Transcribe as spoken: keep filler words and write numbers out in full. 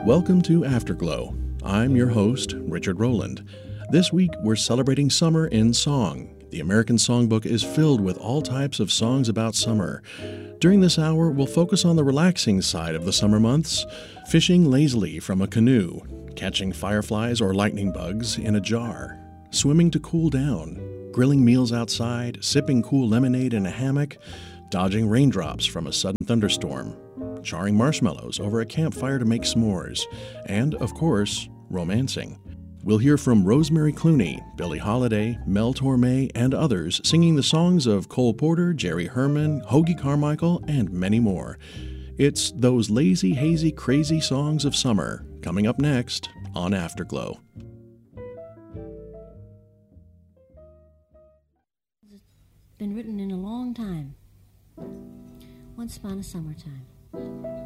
Welcome to Afterglow. I'm your host, Richard Rowland. This week, we're celebrating summer in song. The American Songbook is filled with all types of songs about summer. During this hour, we'll focus on the relaxing side of the summer months, fishing lazily from a canoe, catching fireflies or lightning bugs in a jar, swimming to cool down, grilling meals outside, sipping cool lemonade in a hammock, dodging raindrops from a sudden thunderstorm, charring marshmallows over a campfire to make s'mores, and, of course, romancing. We'll hear from Rosemary Clooney, Billie Holiday, Mel Torme, and others singing the songs of Cole Porter, Jerry Herman, Hoagy Carmichael, and many more. It's those lazy, hazy, crazy songs of summer, coming up next on Afterglow. It's been written in a long time. Once upon a summertime.